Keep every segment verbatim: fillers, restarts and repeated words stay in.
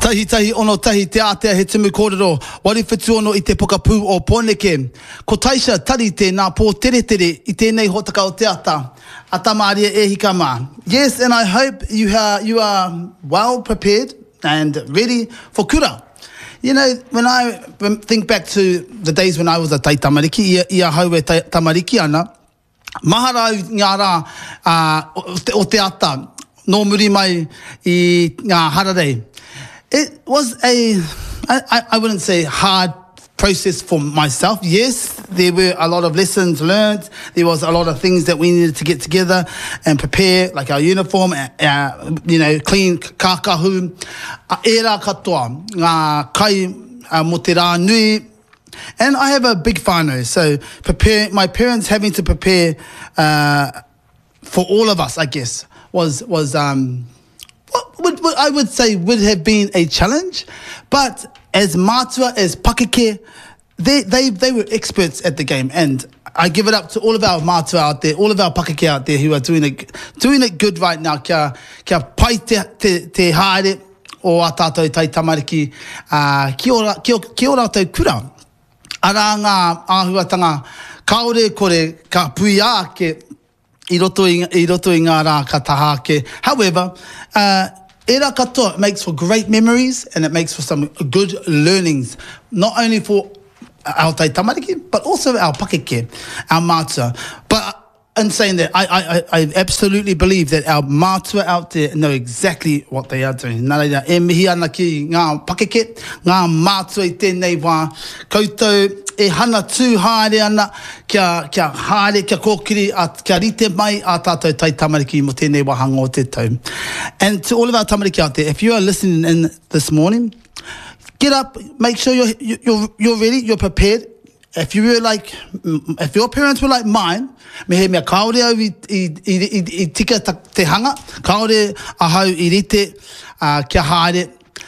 Tahi tahi ono tahi te atea he tumu kōrero. Wari whitu ono I te pokapū o Pōneke. Ko Taisha tari te nā pō tere tere I tēnei hotaka o te ata. Ata māria e hika mā. Yes, and I hope you are, you are well prepared and ready for kura. You know, when I think back to the days when I was a tai tamariki, ia, ia hau e tai, tamariki ana, maharau ngā rā uh, o te ata, no muri mai I ngā hararei. It was a, I, I wouldn't say hard process for myself. Yes, there were a lot of lessons learned. There was a lot of things that we needed to get together and prepare, like our uniform, uh, you know, clean kākahu. Era katoa, ngā kai uh, mo te rā nui. And I have a big whānau, so prepare, my parents having to prepare uh, for all of us, I guess, was, was um, Would, would, I would say would have been a challenge, but as mātua, as pakeke, they, they, they were experts at the game, and I give it up to all of our mātua out there, all of our pakeke out there who are doing it, doing it good right now. Kia, kia pai te, te, te haere o a tātou tai tamariki, uh, ki ora, ki ora, ki ora tau kura. Ara ngā āhuatanga, kaore kore ka pui ake, I roto I, I roto I ngā rā ka taha ake. However, uh, era katoa makes for great memories and it makes for some good learnings, not only for our tai tamariki, but also our pakeke, our mātua. But in saying that, I, I, I absolutely believe that our mātua out there know exactly what they are doing. Nā reira, e mihi ana ki ngā pakeke, ngā mātua I tēnei wā, koutou e hana tū haere ana, kia, kia haere, kia kōkiri, a, kia rite mai a tātou tai tamariki mo tēnei wahanga o te tau. And to all of our tamariki out there, if you are listening in this morning, get up, make sure you're, you're, you're ready, you're prepared. If you were like, if your parents were like mine, me he mea kaore au I, I, I, I tika te hanga, kaore ahau I rite, uh, kia haere.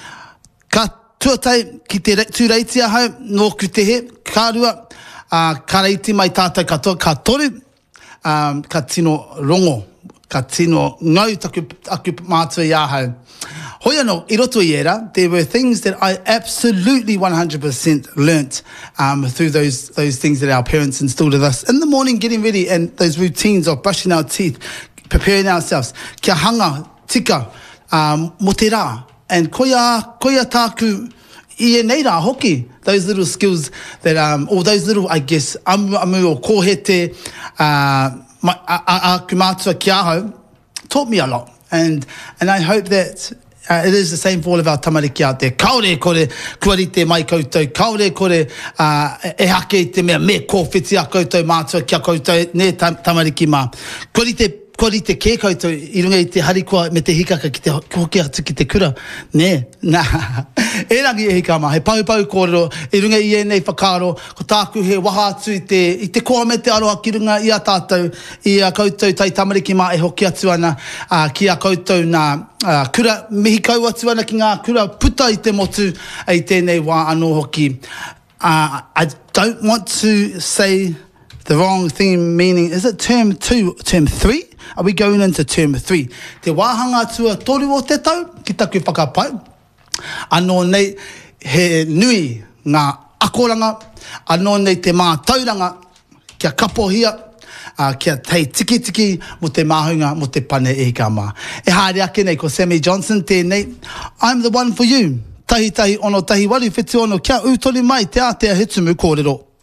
Ka tuatai ki te tūreiti ahau, nō ku te he, kārua, uh, ka reiti mai tātou katoa, ka toru, um, ka tino rongo, ka tino ngau taku, aku mātua I ahau. Hoi anō, I roto I era, there were things that I absolutely one hundred percent learnt um, through those those things that our parents instilled in us. In the morning, getting ready, and those routines of brushing our teeth, preparing ourselves. Kia hanga, tika, um, mo te rā. And koia, koia tāku I e nei rā hoki. Those little skills that, um, or those little, I guess, amu amu o kōhete, uh, ma, a, a, a kumātua ki ahau, taught me a lot. And, and I hope that Uh, it is the same for all of our tamariki out there. Kaore kore kuarite mai koutou. Kaore kore uh, e hake te mea me kōwhiti a koutou mātua kia koutou ne tam tamariki mā. Kuarite Kuarite ke koutou I runga I te harikoa me te hikaka ki te hoki atu ki te kura. Ne, nā. E rangi e hika mā. He pau pau kōrero. I runga I e nei whakaro. Ko tāku he waha atu I te, I te koa me te aroa ki runga I a tātou. I a koutou tai tamariki mā e hoki atu ana. Uh, ki a koutou nā uh, kura. Mihi kau atu ana ki ngā kura puta I te motu. I tēnei wā anō hoki. Uh, I don't want to say the wrong thing, meaning, is it term two, term three? Are we going into term three? Te wāhanga tua toru o te tau, ki taku whakapau. Anō nei he nui ngā akoranga, anō nei te mātauranga, kia kapohia, uh, kia tei tiki tiki mo te māhunga mo te pane e ka mā. E haere ake nei ko Sammy Johnson tēnei. I'm the one for you. Tahi tahi ono tahi waru whitu ono kia utoli mai te Aotearoa Tumu kōrero.